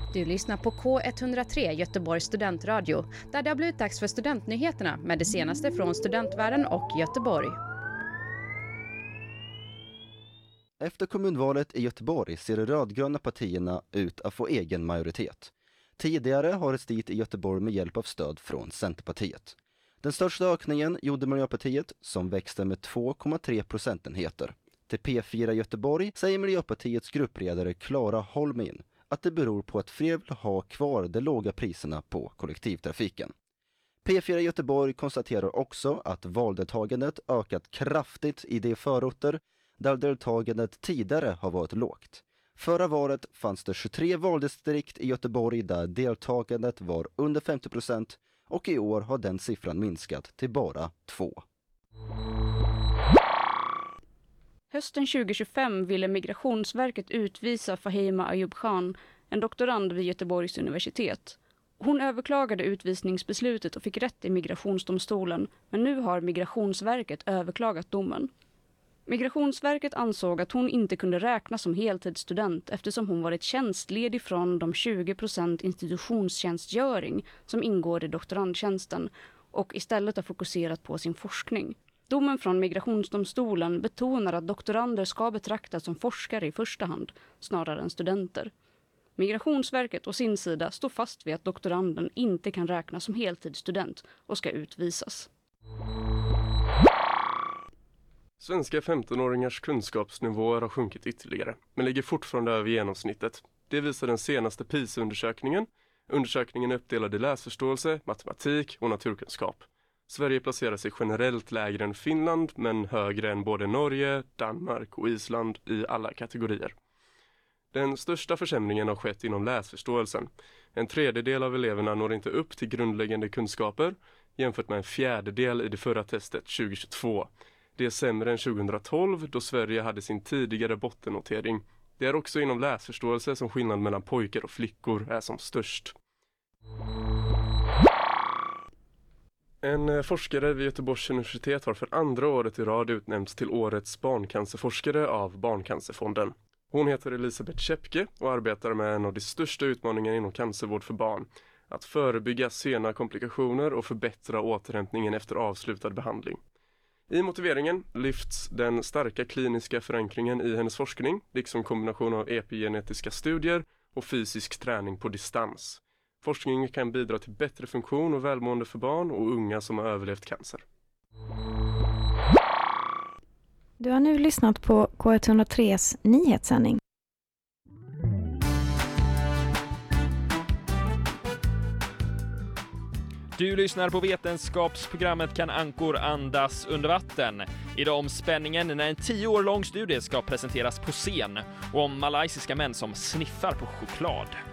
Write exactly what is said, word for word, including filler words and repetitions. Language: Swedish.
Du lyssnar på K etthundratre Göteborgs studentradio, där det har blivit dags för studentnyheterna med det senaste från studentvärlden och Göteborg. Efter kommunvalet i Göteborg ser de rödgröna partierna ut att få egen majoritet. Tidigare har det styrt i Göteborg med hjälp av stöd från Centerpartiet. Den största ökningen gjorde Miljöpartiet, som växte med två komma tre procentenheter. Till P fyra Göteborg säger Miljöpartiets gruppledare Klara Holmin att det beror på att fler vill ha kvar de låga priserna på kollektivtrafiken. P fyra Göteborg konstaterar också att valdeltagandet ökat kraftigt i de förorter där deltagandet tidigare har varit lågt. Förra valet fanns det tjugotre valdistrikt i Göteborg där deltagandet var under femtio procent och i år har den siffran minskat till bara två. Hösten tjugo tjugofem ville Migrationsverket utvisa Fahima Ayub Khan, en doktorand vid Göteborgs universitet. Hon överklagade utvisningsbeslutet och fick rätt i migrationsdomstolen, men nu har Migrationsverket överklagat domen. Migrationsverket ansåg att hon inte kunde räknas som heltidsstudent eftersom hon varit tjänstledig från de tjugo procent institutionstjänstgöring som ingår i doktorandtjänsten och istället har fokuserat på sin forskning. Domen från Migrationsdomstolen betonar att doktorander ska betraktas som forskare i första hand, snarare än studenter. Migrationsverket å sin sida står fast vid att doktoranden inte kan räknas som heltidsstudent och ska utvisas. Svenska femtonåringars kunskapsnivåer har sjunkit ytterligare, men ligger fortfarande över genomsnittet. Det visar den senaste P I S A-undersökningen. Undersökningen är uppdelad i läsförståelse, matematik och naturkunskap. Sverige placerar sig generellt lägre än Finland, men högre än både Norge, Danmark och Island i alla kategorier. Den största försämringen har skett inom läsförståelsen. En tredjedel av eleverna når inte upp till grundläggande kunskaper, jämfört med en fjärdedel i det förra testet tjugo tjugotvå. Det är sämre än tjugohundratolv då Sverige hade sin tidigare bottennotering. Det är också inom läsförståelse som skillnaden mellan pojkar och flickor är som störst. En forskare vid Göteborgs universitet har för andra året i rad utnämnts till årets barncancerforskare av Barncancerfonden. Hon heter Elisabeth Schepke och arbetar med en av de största utmaningarna inom cancervård för barn. Att förebygga sena komplikationer och förbättra återhämtningen efter avslutad behandling. I motiveringen lyfts den starka kliniska förankringen i hennes forskning, liksom kombination av epigenetiska studier och fysisk träning på distans. Forskningen kan bidra till bättre funktion och välmående för barn och unga som har överlevt cancer. Du har nu lyssnat på K etthundratres nyhetssändning. Du lyssnar på vetenskapsprogrammet Kan ankor andas under vatten? Idag om spänningen när en tio år lång studie ska presenteras på scen och om malaysiska män som sniffar på choklad.